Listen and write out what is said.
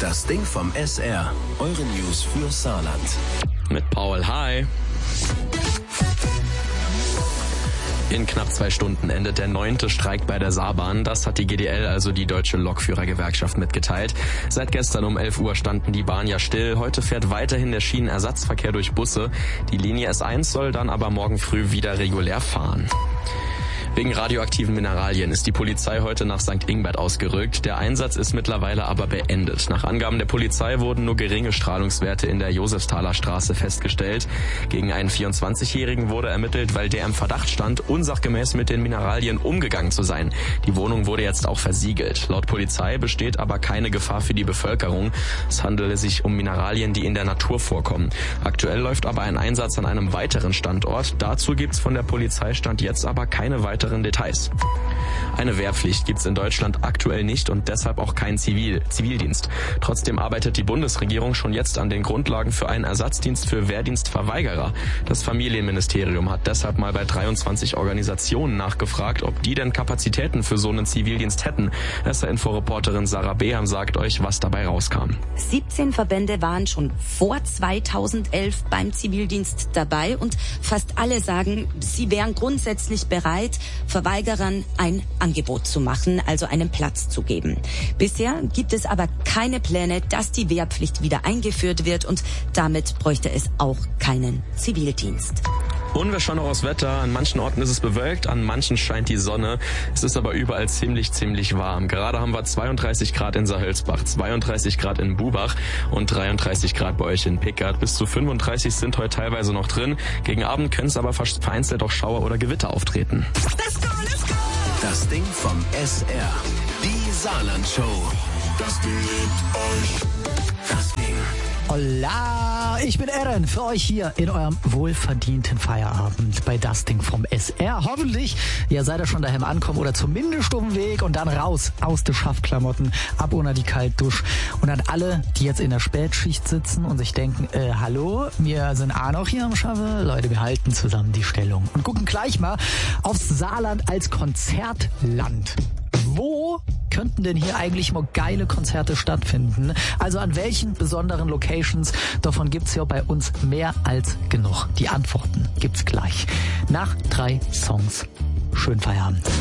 Das Ding vom SR. Eure News für Saarland. Mit Paul, hi. In knapp 2 Stunden endet der 9. Streik bei der Saarbahn. Das hat die GDL, also die Deutsche Lokführergewerkschaft, mitgeteilt. Seit gestern um 11 Uhr standen die Bahnen ja still. Heute fährt weiterhin der Schienenersatzverkehr durch Busse. Die Linie S1 soll dann aber morgen früh wieder regulär fahren. Wegen radioaktiven Mineralien ist die Polizei heute nach St. Ingbert ausgerückt. Der Einsatz ist mittlerweile aber beendet. Nach Angaben der Polizei wurden nur geringe Strahlungswerte in der Josefsthaler Straße festgestellt. Gegen einen 24-Jährigen wurde ermittelt, weil der im Verdacht stand, unsachgemäß mit den Mineralien umgegangen zu sein. Die Wohnung wurde jetzt auch versiegelt. Laut Polizei besteht aber keine Gefahr für die Bevölkerung. Es handele sich um Mineralien, die in der Natur vorkommen. Aktuell läuft aber ein Einsatz an einem weiteren Standort. Dazu gibt's von der Polizei Stand jetzt aber keine weiteren Details. Eine Wehrpflicht gibt's in Deutschland aktuell nicht und deshalb auch keinen Zivildienst. Trotzdem arbeitet die Bundesregierung schon jetzt an den Grundlagen für einen Ersatzdienst für Wehrdienstverweigerer. Das Familienministerium hat deshalb mal bei 23 Organisationen nachgefragt, ob die denn Kapazitäten für so einen Zivildienst hätten. SR-Info-Reporterin Sarah Beham sagt euch, was dabei rauskam. 17 Verbände waren schon vor 2011 beim Zivildienst dabei und fast alle sagen, sie wären grundsätzlich bereit, Verweigerern ein Angebot zu machen, also einen Platz zu geben. Bisher gibt es aber keine Pläne, dass die Wehrpflicht wieder eingeführt wird und damit bräuchte es auch keinen Zivildienst. Und wir schauen noch aufs Wetter. An manchen Orten ist es bewölkt, an manchen scheint die Sonne. Es ist aber überall ziemlich warm. Gerade haben wir 32 Grad in Saarhölzbach, 32 Grad in Bubach und 33 Grad bei euch in Pickert. Bis zu 35 sind heute teilweise noch drin. Gegen Abend können es aber vereinzelt auch Schauer oder Gewitter auftreten. Let's go, let's go! Das Ding vom SR. Die Saarland-Show. Das Ding liebt euch. Das Ding. Hola, ich bin Eren für euch hier in eurem wohlverdienten Feierabend bei Das Ding vom SR. Hoffentlich, ihr seid ja schon daheim ankommen oder zumindest auf dem Weg und dann raus aus den Schaffklamotten, ab unter die Kaltdusch. Und an alle, die jetzt in der Spätschicht sitzen und sich denken, hallo, wir sind auch noch hier am Schaffen. Leute, wir halten zusammen die Stellung und gucken gleich mal aufs Saarland als Konzertland. Wo könnten denn hier eigentlich mal geile Konzerte stattfinden? Also an welchen besonderen Locations? Davon gibt's ja bei uns mehr als genug. Die Antworten gibt's gleich. Nach 3 Songs. Schönen Feierabend.